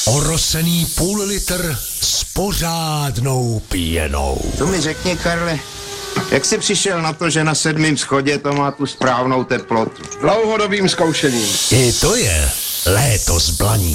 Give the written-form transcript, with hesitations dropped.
Orosený půl litr s pořádnou pěnou. To mi řekni, Karle, jak jsi přišel na to, že na 7. schodě to má tu správnou teplotu? Dlouhodobým zkoušením. I to je léto zblaní.